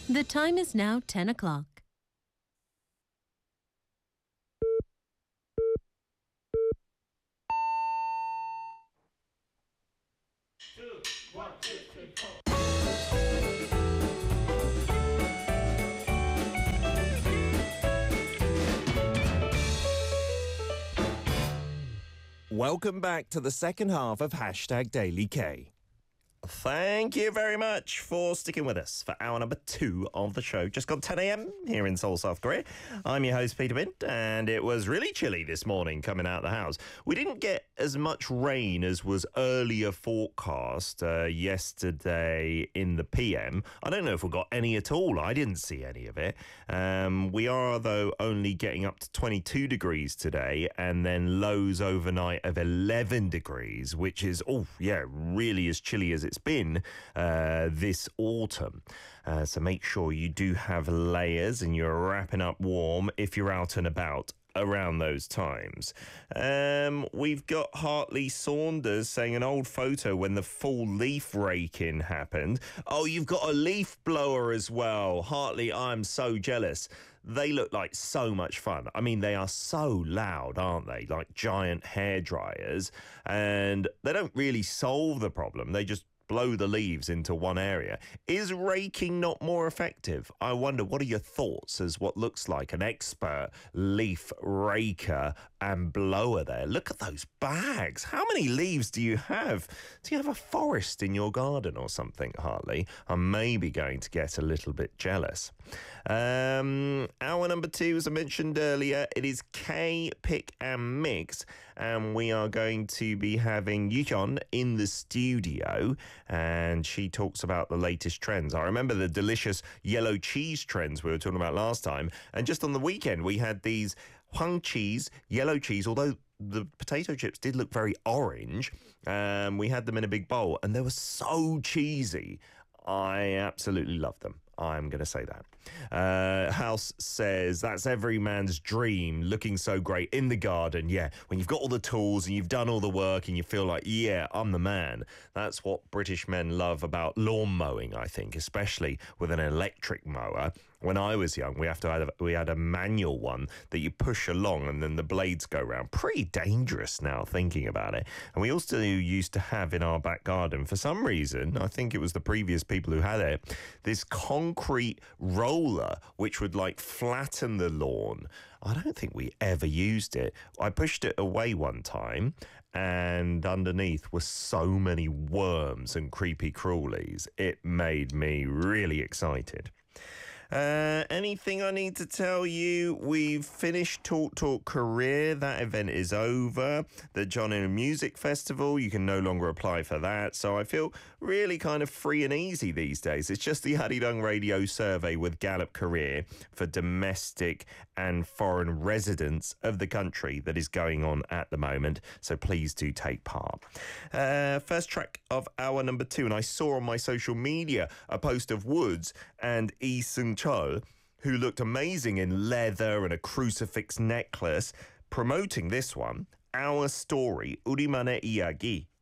The time is now 10 o'clock. Welcome back to the second half of Hashtag Daily K. Thank you very much for sticking with us for hour number 2 of the show. Just gone 10 a.m. here in Seoul, South Korea. I'm your host, Peter Bint, and it was really chilly this morning coming out of the house. We didn't get as much rain as was earlier forecast yesterday in the PM. I don't know if we got any at all. I didn't see any of it. We are, though, only getting up to 22 degrees today, and then lows overnight of 11 degrees, which is, really as chilly as it's been this autumn. So make sure you do have layers and you're wrapping up warm if you're out and about around those times. We've got Hartley Saunders saying an old photo when the full leaf raking happened. Oh, you've got a leaf blower as well. Hartley, I'm so jealous. They look like so much fun. I mean, they are so loud, aren't they? Like giant hair dryers. And they don't really solve the problem. They just blow the leaves into one area. Is raking not more effective? I wonder, what are your thoughts as what looks like an expert leaf raker and blower there? Look at those bags. How many leaves do you have? Do you have a forest in your garden or something, Hartley? I'm maybe going to get a little bit jealous. Hour number 2, as I mentioned earlier, it is K, Pick and Mix, and we are going to be having Yuhyun in the studio, and she talks about the latest trends. I remember the delicious yellow cheese trends we were talking about last time, and just on the weekend we had these Hwang cheese, yellow cheese, although the potato chips did look very orange. We had them in a big bowl, and they were so cheesy. I absolutely loved them. I'm going to say that. House says, that's every man's dream, looking so great in the garden. Yeah, when you've got all the tools and you've done all the work and you feel like, yeah, I'm the man. That's what British men love about lawn mowing, I think, especially with an electric mower. When I was young, we had a manual one that you push along and then the blades go round. Pretty dangerous now, thinking about it. And we also used to have in our back garden, for some reason, I think it was the previous people who had it, this concrete roller which would like flatten the lawn. I don't think we ever used it. I pushed it away one time and underneath were so many worms and creepy crawlies. It made me really excited. Anything I need to tell you? We've finished Talk Career. That event is over. The John Innes Music Festival, you can no longer apply for that. So I feel really kind of free and easy these days. It's just the Haridong Radio survey with Gallup Career for domestic and foreign residents of the country that is going on at the moment. So please do take part. First track of hour number 2, and I saw on my social media a post of Woods and Lee Seung-chul, who looked amazing in leather and a crucifix necklace, promoting this one, Our Story, 우리만의 이야기.